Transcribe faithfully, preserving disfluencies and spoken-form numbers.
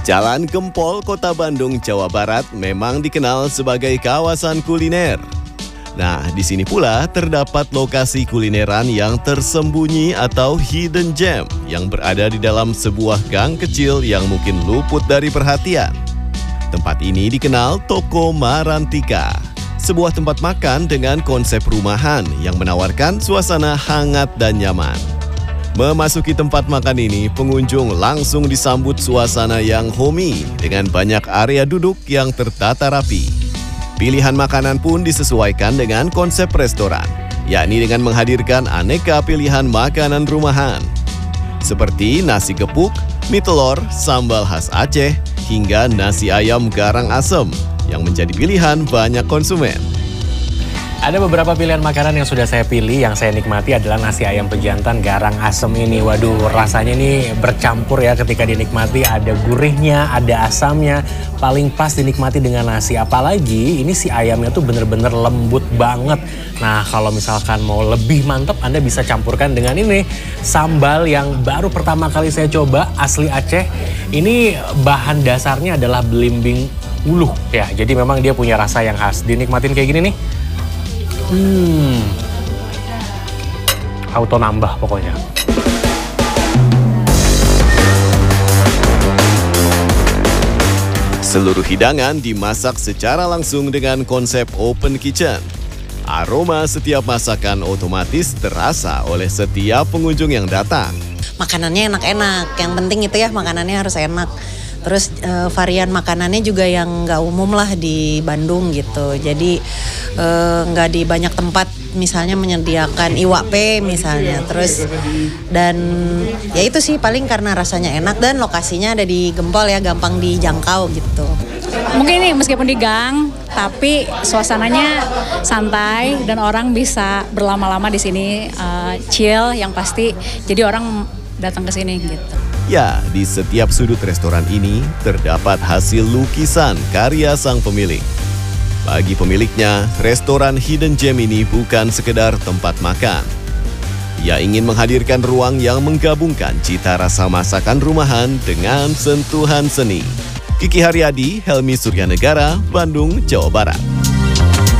Jalan Gempol, Kota Bandung, Jawa Barat memang dikenal sebagai kawasan kuliner. Nah, di sini pula terdapat lokasi kulineran yang tersembunyi atau hidden gem yang berada di dalam sebuah gang kecil yang mungkin luput dari perhatian. Tempat ini dikenal Toko Marantika, sebuah tempat makan dengan konsep rumahan yang menawarkan suasana hangat dan nyaman. Memasuki tempat makan ini, pengunjung langsung disambut suasana yang homey dengan banyak area duduk yang tertata rapi. Pilihan makanan pun disesuaikan dengan konsep restoran, yakni dengan menghadirkan aneka pilihan makanan rumahan. Seperti nasi gepuk, mie telur, sambal khas Aceh, hingga nasi ayam garang asem yang menjadi pilihan banyak konsumen. Ada beberapa pilihan makanan yang sudah saya pilih, yang saya nikmati adalah nasi ayam pejantan garang asem ini. Waduh, rasanya ini bercampur ya ketika dinikmati, ada gurihnya, ada asamnya, paling pas dinikmati dengan nasi. Apalagi ini si ayamnya tuh bener-bener lembut banget. Nah, kalau misalkan mau lebih mantep, Anda bisa campurkan dengan ini, sambal yang baru pertama kali saya coba, asli Aceh. Ini bahan dasarnya adalah belimbing uluh ya, jadi memang dia punya rasa yang khas. Dinikmatin kayak gini nih. Hmm, auto nambah pokoknya. Seluruh hidangan dimasak secara langsung dengan konsep open kitchen. Aroma setiap masakan otomatis terasa oleh setiap pengunjung yang datang. Makanannya enak-enak, yang penting itu ya makanannya harus enak. Terus e, varian makanannya juga yang nggak umum lah di Bandung gitu. Jadi e, nggak di banyak tempat misalnya menyediakan iwak pe misalnya. Terus dan ya itu sih paling karena rasanya enak dan lokasinya ada di Gempol ya, gampang dijangkau gitu. Mungkin ini meskipun di gang, tapi suasananya santai dan orang bisa berlama-lama di sini, uh, chill yang pasti. Jadi orang datang ke sini gitu. Ya, di setiap sudut restoran ini terdapat hasil lukisan karya sang pemilik. Bagi pemiliknya, restoran Hidden Gem ini bukan sekedar tempat makan. Ia ingin menghadirkan ruang yang menggabungkan cita rasa masakan rumahan dengan sentuhan seni. Kiki Haryadi, Helmi Suryanegara, Bandung, Jawa Barat.